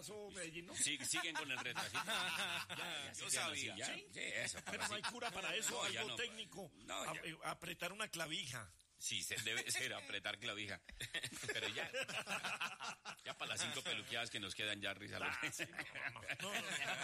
retraso Medellín, ¿no? Sí, siguen con el retraso. Yo sabía. Sí, eso. Pero no hay cura para eso, No, algo no, técnico. no, Apretar una clavija. Sí, debe ser apretar clavija. Pero ya para las 5 peluqueadas que nos quedan ya risa. No.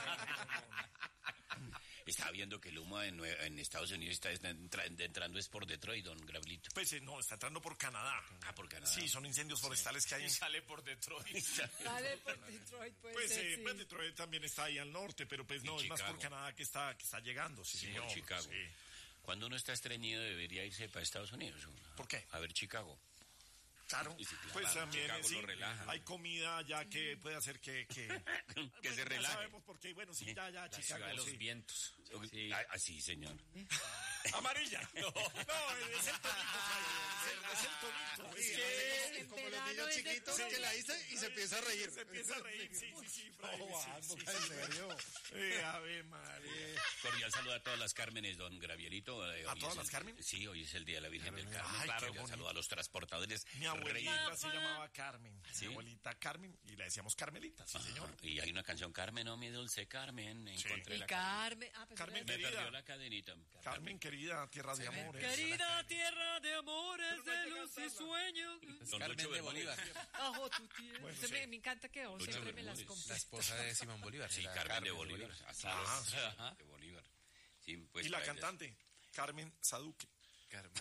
Estaba viendo que el humo en Estados Unidos está entrando es por Detroit, don Grablito. Pues no, está entrando por Canadá. Por Canadá. Sí, son incendios forestales que hay. Y sale por Detroit. Sale por Detroit, Pues Detroit también está ahí al norte, pero pues no, es más por Canadá que está llegando. Sí, señor. Por Chicago. Sí. Cuando uno está estreñido debería irse para Estados Unidos. ¿Por qué? A ver Chicago. Claro, Sí, claro, pues también Chicago sí, lo relaja. hay comida ya que puede hacer que que se relaje. Ya sabemos por qué, bueno, sí, ya, La Chicago, ciudad de los sí. vientos. Sí. Sí, señor. Amarilla. No, es el tonito, es el tonito. Es que Como los niños chiquitos que la dice y se empieza a reír. se empieza a reír, sí, Fray, sí. ¿En serio? Ave María. Cordial saludo a todas las Cármenes, don Gravierito. ¿A todas las Carmen? Sí, hoy es el Día de la Virgen del Carmen. Ay, Claro, qué bonito. saludo a los transportadores. Mi abuelita Reyes. se llamaba Carmen. ¿Sí? Mi abuelita Carmen, y le decíamos Carmelita, sí, señor. Y hay una canción, Carmen, oh mi dulce Carmen, encontré Y la Carmen. Carmen, Me querida. perdió la cadenita. Carmen, querida, tierra de amores. Querida tierra de amores, de luz y sueños. Don Carmen Lucho de Bermúdez. Bolívar. Bajo tu tierra. Bueno, Se sí. me encanta que vos Lucho siempre me las Bermúdez. La compras. esposa de Simón Bolívar. Sí, era Carmen de Bolívar. Así Ah, es. sí. Ajá, de Bolívar. Sí, pues Y la para ellas. cantante, Carmen Saduque. Carmen.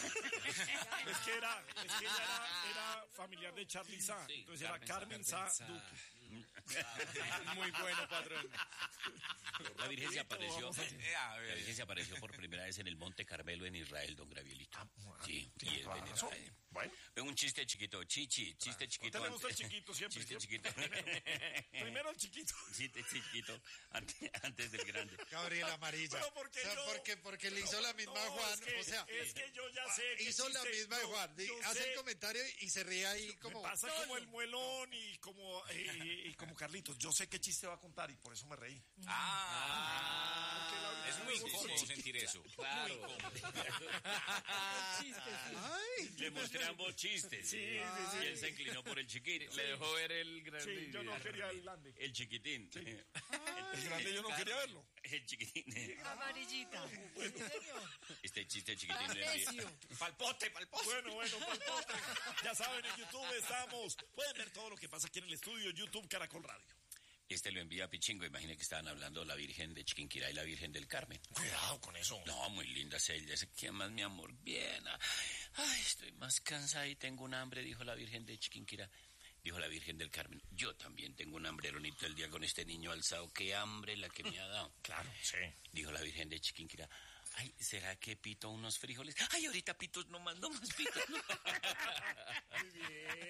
Es que ella era familiar de Charly Sa, Sí, entonces era Carmen Saduque. Muy bueno, patrón. La Virgen se apareció. vamos a- La Virgen se apareció por primera vez en el Monte Carmelo en Israel, don Gravielito. Sí, y es razón. venerada. Bueno, Un chiste chiquito, chiste chiquito. usted le gusta el chiquito siempre. Chiste ¿cierto? chiquito. Primero el chiquito. Chiste chiquito, antes del grande. Gabriel Amarilla. Pero porque o sea, yo- porque le hizo la misma a No, Juan. es o sea, que yo ya sé. que hizo la chiste- misma de Juan. yo Hace sé. el comentario y se ríe ahí como. Me pasa como el muelón y como Carlitos. Yo sé qué chiste va a contar y por eso me reí. Es muy incómodo sentir eso. Claro. Chistes, sí. Ay, Le mostré ambos chistes. Sí. Y él se inclinó por el chiquito. Le dejó ver el grande. Sí, yo no quería el grande. El chiquitín. El grande yo no quería verlo. El chiquitín. Amarillita. Sí, señor. Este chiste chiquitín le Necio. Palpote. Bueno, palpote. Ya saben, en YouTube estamos. Pueden ver todo lo que pasa aquí en el estudio, YouTube Caracol Radio. Este lo envía a Pichingo. Imagine que estaban hablando de la Virgen de Chiquinquirá y la Virgen del Carmen. Cuidado con eso. No, muy lindas ellas. ¿Qué más, mi amor? Bien. Ay, estoy más cansada y tengo un hambre, dijo la Virgen de Chiquinquirá. Dijo la Virgen del Carmen. Yo también tengo un hambre bonito el día con este niño alzado. Qué hambre la que me ha dado. Claro, sí. Dijo la Virgen de Chiquinquirá. Ay, ¿será que pito unos frijoles? Ay, ahorita pitos no más pitos. No. Muy bien.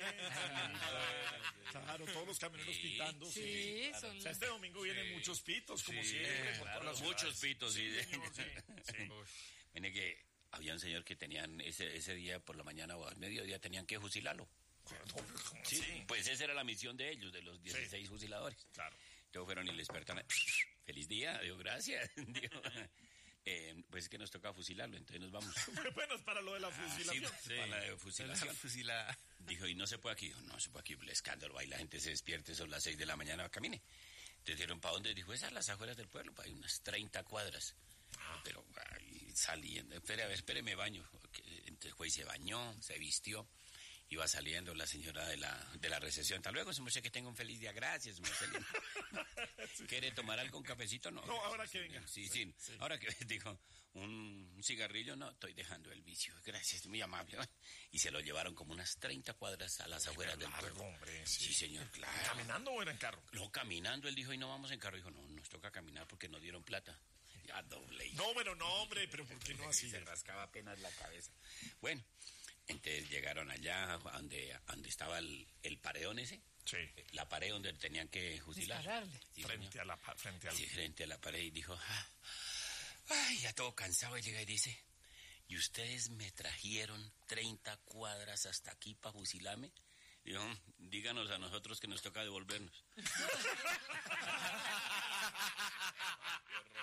Claro, todos los camioneros Sí, pitando. Sí, O son sea, este domingo vienen muchos pitos, como siempre. por todas las Muchos ciudades. pitos, sí. Señor, sí. Viene que había un señor que tenían ese día por la mañana o al mediodía tenían que fusilarlo. ¿Cómo así? Pues esa era la misión de ellos, de los 16 fusiladores. Claro. Entonces fueron y les despertaron. Feliz día, digo, gracias. Digo, pues es que nos toca fusilarlo, entonces nos vamos. Bueno, es para lo de la fusilación. Sí, para la de fusilación. Fusila. Dijo, ¿y no se puede aquí? Dijo, no se puede aquí, el escándalo, ahí la gente se despierte, son las 6 de la mañana, camine. Entonces dijeron, ¿para dónde? Dijo, esas las afueras del pueblo, para unas 30 cuadras. Pero ahí saliendo, espere, me baño. Entonces fue y se bañó, se vistió. Iba saliendo la señora de la recepción. Hasta luego, su merced, que tenga un feliz día. Gracias, merced. ¿Quiere tomar algo, un cafecito? No. No, ahora que venga. Sí. Ahora que dijo, un cigarrillo, no, estoy dejando el vicio. Gracias, muy amable. Y se lo llevaron como unas 30 cuadras a las afueras del pueblo. Hombre, Sí, señor, claro. ¿Caminando o era en carro? No, caminando. Él dijo, y no vamos en carro. Dijo, no, nos toca caminar porque nos dieron plata. Ya doble. No, hombre, pero ¿por qué no así? Se rascaba apenas la cabeza. Bueno, entonces llegaron allá donde estaba el paredón ese. Sí. La pared donde tenían que fusilar. Dispararle. Sí, Frente señor. frente A la pared y dijo, ay, ya todo cansado. Y llega y dice, ¿y ustedes me trajeron 30 cuadras hasta aquí para fusilarme? Dijo, díganos a nosotros que nos toca devolvernos.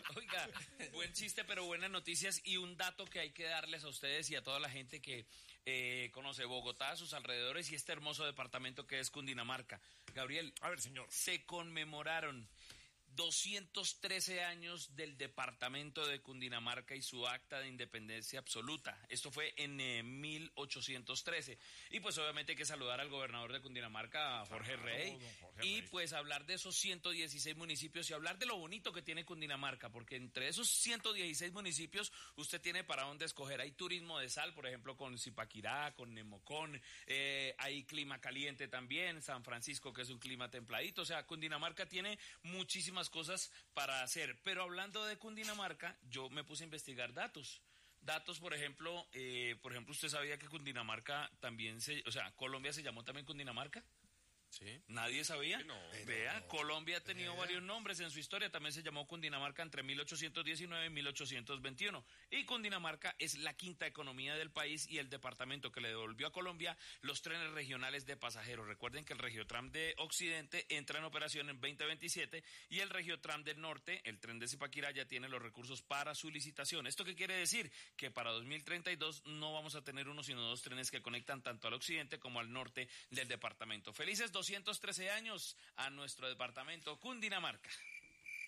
Oiga, buen chiste, pero buenas noticias y un dato que hay que darles a ustedes y a toda la gente que conoce Bogotá, sus alrededores y este hermoso departamento que es Cundinamarca. Gabriel, A ver, señor. se conmemoraron 213 años del departamento de Cundinamarca y su acta de independencia absoluta. Esto fue en 1813. Y pues obviamente hay que saludar al gobernador de Cundinamarca, a Jorge Rey, don Jorge y Rey. pues hablar de esos 116 municipios y hablar de lo bonito que tiene Cundinamarca, porque entre esos 116 municipios usted tiene para dónde escoger. Hay turismo de sal, por ejemplo, con Zipaquirá, con Nemocón, hay clima caliente también, San Francisco, que es un clima templadito. O sea, Cundinamarca tiene muchísimas cosas para hacer, pero hablando de Cundinamarca, yo me puse a investigar datos, por ejemplo, ¿usted sabía que Cundinamarca también Colombia se llamó también Cundinamarca? Sí. ¿Nadie sabía? No. Vea, Colombia ha tenido varios nombres en su historia. También se llamó Cundinamarca entre 1819 y 1821. Y Cundinamarca es la quinta economía del país y el departamento que le devolvió a Colombia los trenes regionales de pasajeros. Recuerden que el Regiotram de Occidente entra en operación en 2027 y el Regiotram del Norte, el tren de Zipaquirá, ya tiene los recursos para su licitación. ¿Esto qué quiere decir? Que para 2032 no vamos a tener uno, sino dos trenes que conectan tanto al occidente como al norte del departamento. Felices 213 años a nuestro departamento Cundinamarca.